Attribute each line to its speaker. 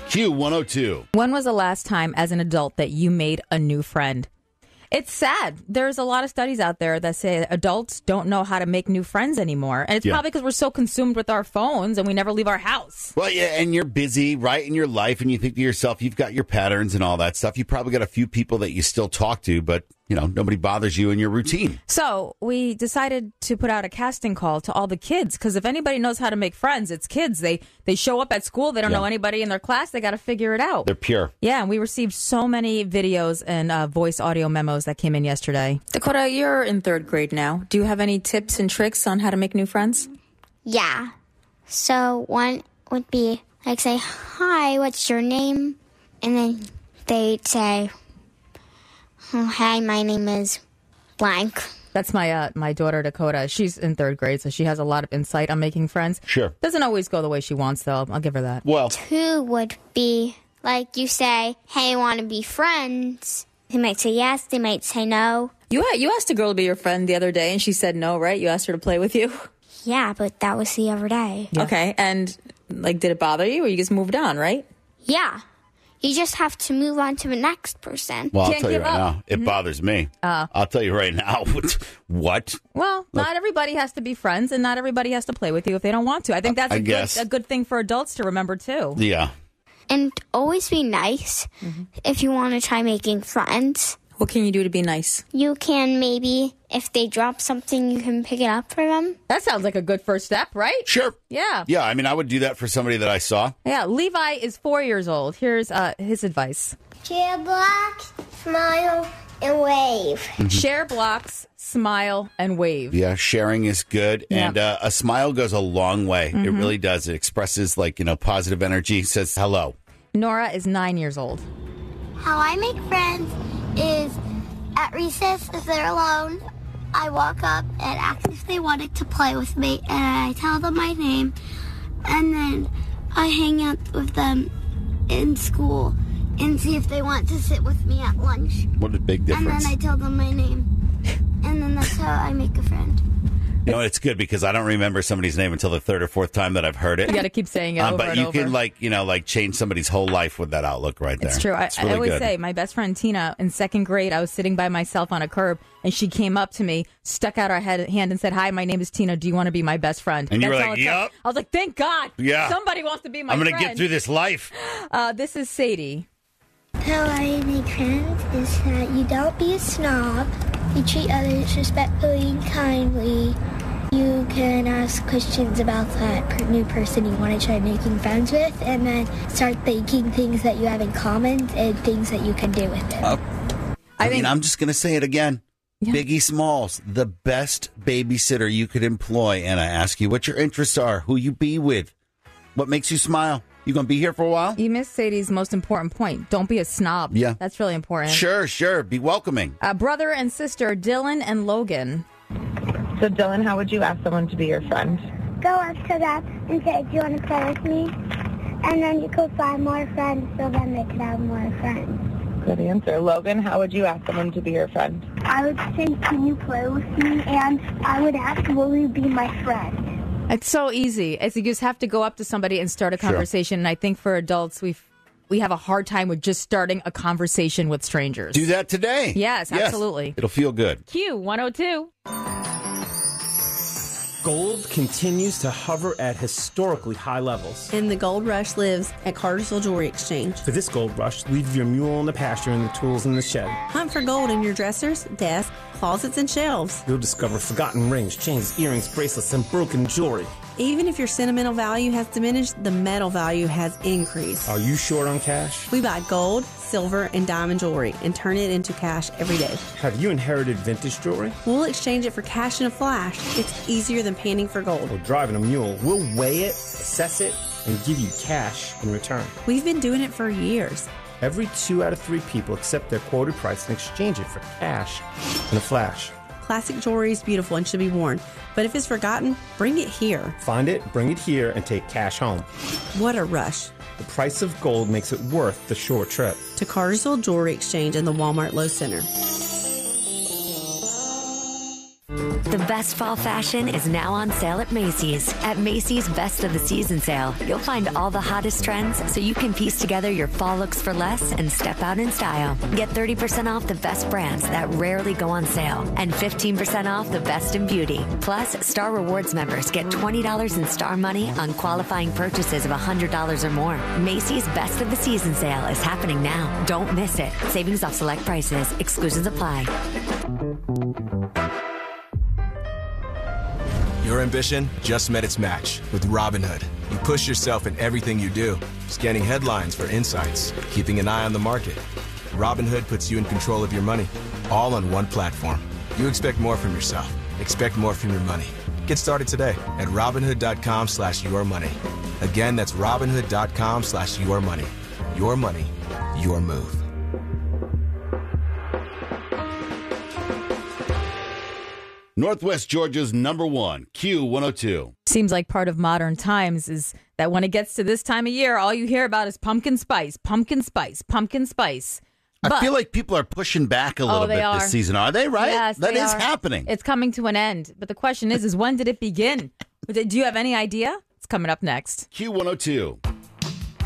Speaker 1: Q102.
Speaker 2: When was the last time as an adult that you made a new friend? It's sad. There's a lot of studies out there that say adults don't know how to make new friends anymore. And it's probably because we're so consumed with our phones and we never leave our house.
Speaker 1: Well, yeah, and you're busy, right, in your life, and you think to yourself, you've got your patterns and all that stuff. You probably got a few people that you still talk to, but, you know, nobody bothers you in your routine.
Speaker 2: So we decided to put out a casting call to all the kids, because if anybody knows how to make friends, it's kids. They show up at school. They don't know anybody in their class. They got to figure it out.
Speaker 1: They're pure.
Speaker 2: Yeah, and we received so many videos and voice audio memos that came in yesterday. Dakota, you're in third grade now. Do you have any tips and tricks on how to make new friends?
Speaker 3: Yeah. So one would be like say, "Hi, what's your name?" And then they'd say, "Oh, hi, my name is blank."
Speaker 2: That's my daughter, Dakota. She's in third grade, so she has a lot of insight on making friends.
Speaker 1: Sure.
Speaker 2: Doesn't always go the way she wants, though. I'll give her that.
Speaker 1: Well,
Speaker 3: Two would be like you say, "Hey, want to be friends?" They might say yes. They might say no.
Speaker 2: You asked a girl to be your friend the other day, and she said no, right? You asked her to play with you?
Speaker 3: Yeah, but that was the other day.
Speaker 2: Yeah. Okay, and like, did it bother you, or you just moved on, right?
Speaker 3: Yeah. You just have to move on to the next person.
Speaker 1: I'll
Speaker 2: Can't
Speaker 1: tell you
Speaker 2: give
Speaker 1: right
Speaker 2: up.
Speaker 1: now, it bothers me. I'll tell you right now. What?
Speaker 2: Well, not everybody has to be friends, and not everybody has to play with you if they don't want to. I think that's a good thing for adults to remember, too.
Speaker 1: Yeah.
Speaker 3: And always be nice if you want to try making friends.
Speaker 2: What can you do to be nice?
Speaker 3: You can maybe, if they drop something, you can pick it up for them.
Speaker 2: That sounds like a good first step, right?
Speaker 1: Sure.
Speaker 2: Yeah.
Speaker 1: Yeah, I mean, I would do that for somebody that I saw.
Speaker 2: Yeah, Levi is 4 years old. Here's his advice.
Speaker 3: Share blocks, smile, and wave.
Speaker 2: Share blocks, smile, and wave.
Speaker 1: Yeah, sharing is good.
Speaker 2: Yeah.
Speaker 1: And a smile goes a long way. It really does. It expresses, like, positive energy, says hello.
Speaker 2: Nora is 9 years old.
Speaker 3: How I make friends is at recess, if they're alone, I walk up and ask if they wanted to play with me, and I tell them my name, and then I hang out with them in school and see if they want to sit with me at lunch.
Speaker 1: What a big difference.
Speaker 3: And then I tell them my name, and then that's how I make a friend.
Speaker 1: You know, it's good because I don't remember somebody's name until the third or fourth time that I've heard it.
Speaker 2: You got to keep saying it over
Speaker 1: but
Speaker 2: and
Speaker 1: you
Speaker 2: over.
Speaker 1: can, change somebody's whole life with that outlook right there.
Speaker 2: It's true. I
Speaker 1: really
Speaker 2: always
Speaker 1: good.
Speaker 2: say, my best friend Tina, in second grade, I was sitting by myself on a curb, and she came up to me, stuck out her hand, and said, "Hi, my name is Tina. Do you want to be my best friend?"
Speaker 1: And you were
Speaker 2: That's
Speaker 1: like,
Speaker 2: all it took.
Speaker 1: "Yup."
Speaker 2: I was like, thank God.
Speaker 1: Yeah.
Speaker 2: Somebody wants to be my
Speaker 1: I'm
Speaker 2: friend.
Speaker 1: going to get through this life.
Speaker 2: This is Sadie.
Speaker 3: How I make friends is that you don't be a snob. You treat others respectfully and kindly. You can ask questions about that new person you want to try making friends with, and then start thinking things that you have in common and things that you can do with it.
Speaker 1: I'm just going to say it again.
Speaker 2: Yeah.
Speaker 1: Biggie Smalls, the best babysitter you could employ. And I ask you what your interests are, who you be with, what makes you smile. You going to be here for a while?
Speaker 2: You missed Sadie's most important point. Don't be a snob.
Speaker 1: Yeah.
Speaker 2: That's really important.
Speaker 1: Sure. Be welcoming.
Speaker 2: Brother and sister, Dylan and Logan.
Speaker 4: So, Dylan, how would you ask someone to be your friend?
Speaker 3: Go up to them and say, "Do you want to play with me?" And then you could find more friends so then they could have more friends.
Speaker 4: Good answer. Logan, how would you ask someone to be your friend?
Speaker 3: I would say, "Can you play with me?" And I would ask, "Will you be my friend?"
Speaker 2: It's so easy. You just have to go up to somebody and start a conversation. And I think for adults, we have a hard time with just starting a conversation with strangers.
Speaker 1: Do that today.
Speaker 2: Yes, absolutely.
Speaker 1: It'll feel good.
Speaker 2: Q102.
Speaker 5: Gold continues to hover at historically high levels.
Speaker 6: And the gold rush lives at Cartersville Jewelry Exchange.
Speaker 5: For this gold rush, leave your mule in the pasture and the tools in the shed.
Speaker 6: Hunt for gold in your dressers, desk, closets, and shelves.
Speaker 5: You'll discover forgotten rings, chains, earrings, bracelets, and broken jewelry.
Speaker 6: Even if your sentimental value has diminished, the metal value has increased.
Speaker 5: Are you short on cash?
Speaker 6: We buy gold, silver, and diamond jewelry and turn it into cash every day.
Speaker 5: Have you inherited vintage jewelry?
Speaker 6: We'll exchange it for cash in a flash. It's easier than panning for gold.
Speaker 5: Or driving a mule. We'll weigh it, assess it, and give you cash in return.
Speaker 6: We've been doing it for years.
Speaker 5: Every 2 out of 3 people accept their quoted price and exchange it for cash in a flash.
Speaker 6: Classic jewelry is beautiful and should be worn, but if it's forgotten, bring it here.
Speaker 5: Find it, bring it here, and take cash home.
Speaker 6: What a rush.
Speaker 5: The price of gold makes it worth the short trip.
Speaker 6: To Cartersville Jewelry Exchange and the Walmart Lowe Center.
Speaker 7: The best fall fashion is now on sale at Macy's. At Macy's Best of the Season sale, you'll find all the hottest trends so you can piece together your fall looks for less and step out in style. Get 30% off the best brands that rarely go on sale and 15% off the best in beauty. Plus, Star Rewards members get $20 in Star money on qualifying purchases of $100 or more. Macy's Best of the Season sale is happening now. Don't miss it. Savings off select prices. Exclusions apply.
Speaker 8: Your ambition just met its match with Robinhood. You push yourself in everything you do, scanning headlines for insights, keeping an eye on the market. Robinhood puts you in control of your money, all on one platform. You expect more from yourself. Expect more from your money. Get started today at Robinhood.com/yourmoney. Again, that's Robinhood.com/yourmoney. Your money, your move.
Speaker 1: Northwest Georgia's #1, Q102.
Speaker 2: Seems like part of modern times is that when it gets to this time of year, all you hear about is pumpkin spice, pumpkin spice, pumpkin spice.
Speaker 1: I feel like people are pushing back a little bit this season. Are they, right?
Speaker 2: Yes,
Speaker 1: that
Speaker 2: they
Speaker 1: is
Speaker 2: are.
Speaker 1: happening.
Speaker 2: It's coming to an end. But the question is when did it begin? Do you have any idea? It's coming up next.
Speaker 1: Q102.